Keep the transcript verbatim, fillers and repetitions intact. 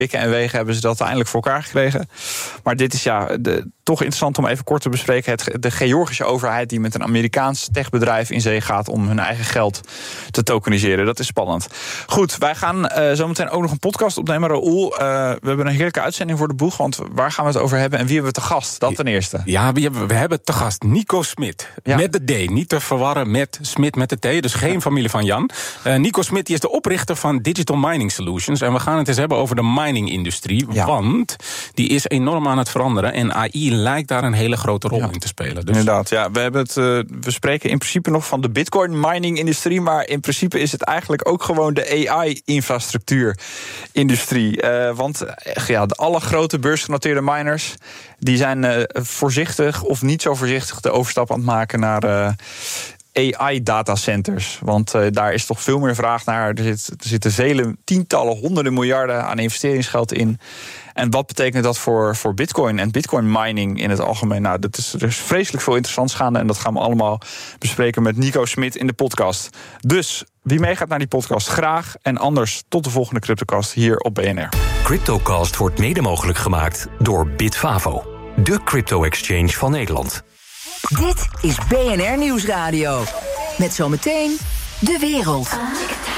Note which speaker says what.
Speaker 1: wikken en wegen hebben ze dat uiteindelijk voor elkaar gekregen. Maar dit is ja de, toch interessant om even kort te bespreken. Het, de Georgische overheid die met een Amerikaans techbedrijf in zee gaat om hun eigen geld te tokeniseren. Dat is spannend. Goed, wij gaan uh, zometeen ook nog een podcast opnemen. Raoul, uh, we hebben een heerlijke uitzending voor de boeg. Want waar gaan we het over hebben en wie hebben we te gast? Dat ten eerste.
Speaker 2: Ja, we hebben, we hebben te gast Nico Smit. Ja. Met de D, niet te verwarren met Smit met de T. Dus geen familie van Jan. Uh, Nico Smit die is de oprichter van Digital Mining Solutions. En we gaan het eens hebben over de mining-industrie. Ja. Want die is enorm aan het veranderen. En A I lijkt daar een hele grote rol ja. in te spelen. Dus
Speaker 1: inderdaad, ja. We, hebben het, uh, we spreken in principe nog van de Bitcoin-mining-industrie. Maar in principe is het eigenlijk ook gewoon de A I-infrastructuur-industrie. Uh, want ja, de alle grote beursgenoteerde miners die zijn uh, voorzichtig of niet zo voorzichtig de overstap aan het maken naar Uh, A I-datacenters. Want uh, daar is toch veel meer vraag naar. Er, zit, er zitten vele tientallen, honderden miljarden aan investeringsgeld in. En wat betekent dat voor, voor Bitcoin en Bitcoin mining in het algemeen? Nou, dat is, er is vreselijk veel interessants gaande. En dat gaan we allemaal bespreken met Nico Smit in de podcast. Dus wie meegaat naar die podcast, graag. En anders tot de volgende CryptoCast hier op B N R.
Speaker 3: CryptoCast wordt mede mogelijk gemaakt door Bitfavo, de crypto-exchange van Nederland.
Speaker 4: Dit is B N R Nieuwsradio. Met zometeen de wereld.